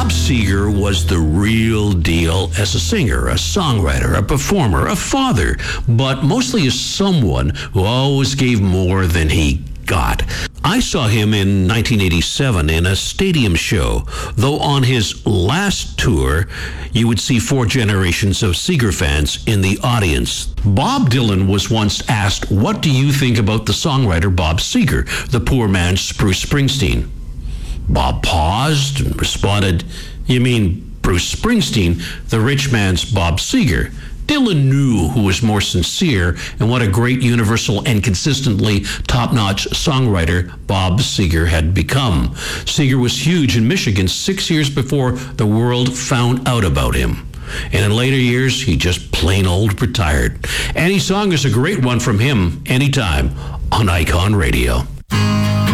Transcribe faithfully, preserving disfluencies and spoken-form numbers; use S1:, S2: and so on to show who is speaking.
S1: Bob Seger was the real deal as a singer, a songwriter, a performer, a father, but mostly as someone who always gave more than he got. I saw him in nineteen eighty-seven in a stadium show, though on his last tour, you would see four generations of Seger fans in the audience. Bob Dylan was once asked, "What do you think about the songwriter Bob Seger, the poor man's Bruce Springsteen?" Bob paused and responded, "You mean Bruce Springsteen, the rich man's Bob Seger?" Dylan knew who was more sincere and what a great universal and consistently top-notch songwriter Bob Seger had become. Seger was huge in Michigan six years before the world found out about him. And in later years, he just plain old retired. Any song is a great one from him anytime on Icon Radio.